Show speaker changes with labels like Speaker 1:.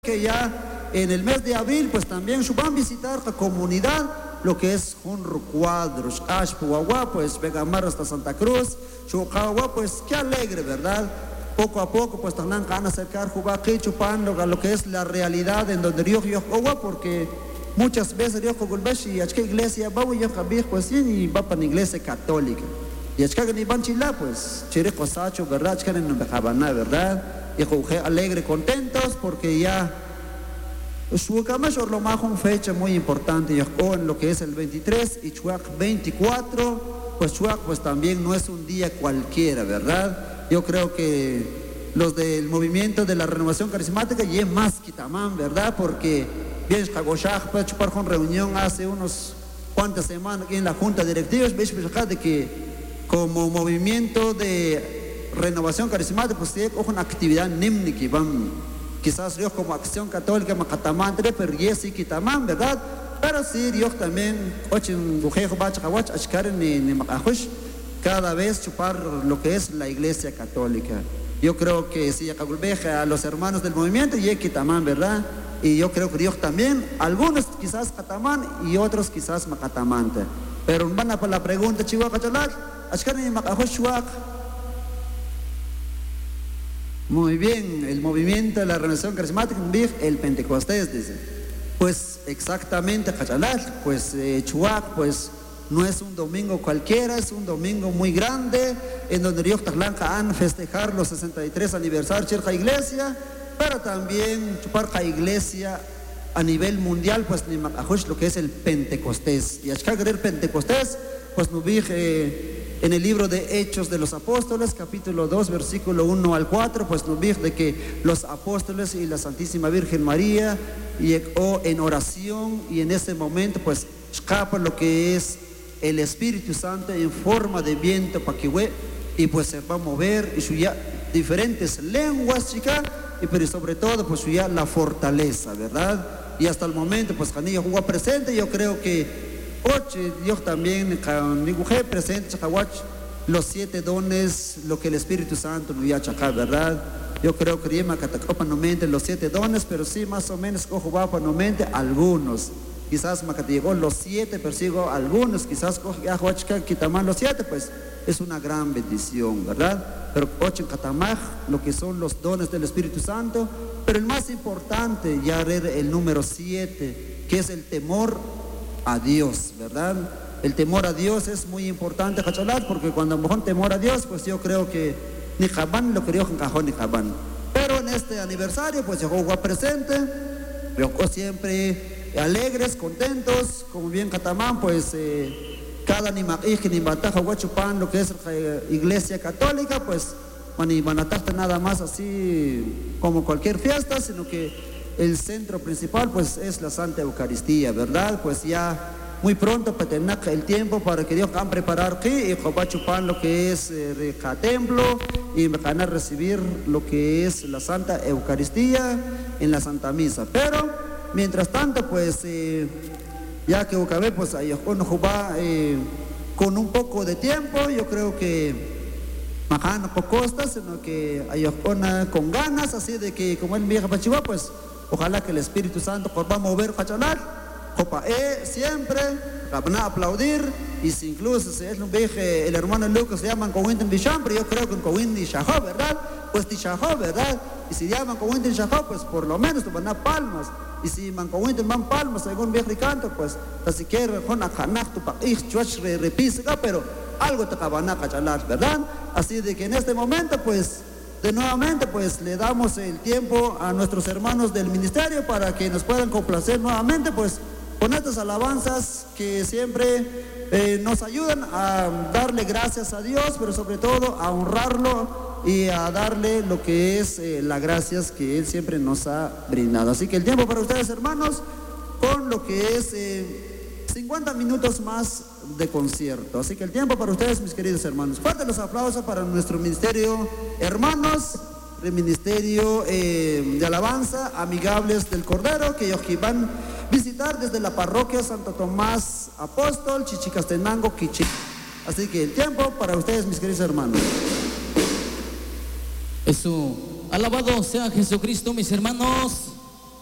Speaker 1: que ya en el mes de abril pues también van a visitar la comunidad, lo que es Junro Cuadros, Ashpuagua, pues Vegamar hasta Santa Cruz, Chucagua, pues qué alegre, ¿verdad? Poco a poco pues también van a acercar Jubaque, chupando lo que es la realidad en donde Dios Yohogua, porque muchas veces Dios Gulbesh y achka iglesia va a pues y va para la iglesia católica. Y achka ni banchila pues, chire cosacho, ¿verdad? Achka no me jabana, ¿verdad? Y alegre, contentos, porque ya lo más una fecha muy importante, en lo que es el 23 y Chuac 24, pues Chuac pues también no es un día cualquiera, ¿verdad? Yo creo que los del movimiento de la renovación carismática y es más que tamán, ¿verdad? Porque bien Jagoshach para chupar con reunión hace unos cuantas semanas aquí en la junta directiva, ves de que como movimiento de renovación carismática pues tiene una actividad nimni que van quizás Dios como acción católica macatamán pero yes y quitamán, ¿verdad? Pero sí Dios también cada vez chupar lo que es la iglesia católica. Yo creo que si a los hermanos del movimiento y quitamán, ¿verdad? Y yo creo que Dios también, algunos quizás catamán y otros quizás macatamante. Pero van a por la pregunta chihuahua chalak muy bien, el movimiento de la renovación carismática, el Pentecostés, dice. Pues exactamente, Cachalal, pues Chuac, pues no es un domingo cualquiera, es un domingo muy grande, en donde Dios Taclanca han festejar los 63 aniversarios de la iglesia, pero también chupar la iglesia a nivel mundial, pues ni lo que es el Pentecostés. Y achka el Pentecostés, pues no dije. En el libro de Hechos de los Apóstoles, capítulo 2, versículo 1 al 4, pues nos dice de que los apóstoles y la Santísima Virgen María llegó en oración y en ese momento pues escapa lo que es el Espíritu Santo en forma de viento paquiwe y pues se va a mover y suya diferentes lenguas, chica, y pero sobre todo pues suya la fortaleza, ¿verdad? Y hasta el momento pues Janilla jugó presente, yo creo que Dios también presente los 7 dones, lo que el Espíritu Santo nos ha chacado, ¿verdad? Yo creo que no mente los 7 dones, pero sí más o menos no mente algunos. Quizás llegó los 7, persigo algunos, quizás quitaman los 7, pues es una gran bendición, ¿verdad? Pero lo que son los dones del Espíritu Santo, pero el más importante ya era el número 7, que es el temor a Dios, ¿verdad? El temor a Dios es muy importante, Cachalat, porque cuando mejor temor a Dios, pues yo creo que ni Jabán lo creo en cajón ni Jabán. Pero en este aniversario, pues yo juego presente, yo siempre alegres, contentos, como bien Catamán, pues cada ni bataja huachupan, lo que es iglesia católica, pues ni van a estar nada más así como cualquier fiesta, sino que el centro principal pues es la Santa Eucaristía, ¿verdad? Pues ya muy pronto para tener el tiempo para que Dios van a preparar aquí y va a chupar lo que es el templo y van a recibir lo que es la Santa Eucaristía en la Santa Misa. Pero mientras tanto pues ya que Ucabé pues uno va con un poco de tiempo, yo creo que no costa, sino que hay con ganas, así de que como el viejo Pachigua, pues ojalá que el Espíritu Santo va a mover Pachalar, siempre van a aplaudir, y si incluso si es el hermano Lucas se llaman con Winton Bisham, pero yo creo que con Winton Shahó, ¿verdad? Pues Shahó, ¿verdad? Y si llaman con Winton Shahó, pues por lo menos te van a palmas, y si man con Winton van palmas, según viejo canto, pues ni siquiera con Ajanach tu país, chuach repisa, pero algo te van a Pachalar, ¿verdad? Así de que en este momento, pues de nuevamente pues le damos el tiempo a nuestros hermanos del ministerio para que nos puedan complacer nuevamente pues con estas alabanzas que siempre nos ayudan a darle gracias a Dios, pero sobre todo a honrarlo y a darle lo que es las gracias que Él siempre nos ha brindado. Así que el tiempo para ustedes, hermanos, con lo que es 50 minutos más de concierto. Así que el tiempo para ustedes, mis queridos hermanos. Fuertes los aplausos para nuestro ministerio, hermanos, el ministerio de alabanza, amigables del Cordero, que ellos van a visitar desde la parroquia Santo Tomás Apóstol, Chichicastenango, Quichi. Así que el tiempo para ustedes, mis queridos hermanos.
Speaker 2: Eso, alabado sea Jesucristo, mis hermanos.